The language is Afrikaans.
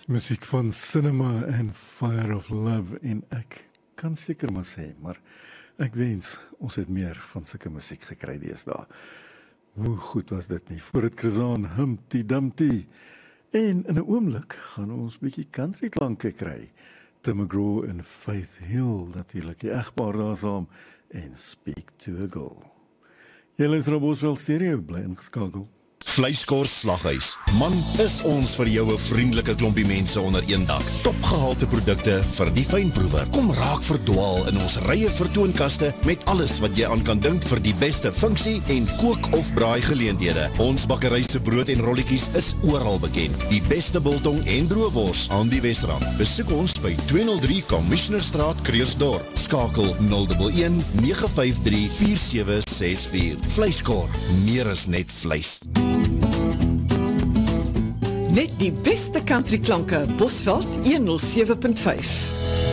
Musiek van Cinema en Fire of Love en ek kan seker maar sê, maar ek wens ons het meer van sulke musiek gekry deesdae. Hoe goed was dit nie? Voor het Krizaan, Humpty Dumpty. En in 'n oomblik gaan ons bietjie country klanke kry. Tim McGraw en Faith Hill, natuurlik die egpaar daar saam, en Speak to a Girl. Jy luister op Boswell Stereo, bly ingeskakel. Vleiskors Slaghuis. Man, is ons vir jou 'n vriendelike klompie mense onder een dak. Topgehalte produkte vir die fynproewer. Kom raak verdwaal in ons rye vertoonkaste met alles wat jy aan kan dink vir die beste funksie en kook of braai geleenthede. Ons bakkery se brood en rolletjies is oral bekend. Die beste biltong en droëwors aan die Wesrand. Besoek ons by 203 Commissionerstraat, Krugersdorp. Skakel 011 953 4764. Vleiskor, meer as net vleis. Net die beste country klanke, Bosveld 107.5.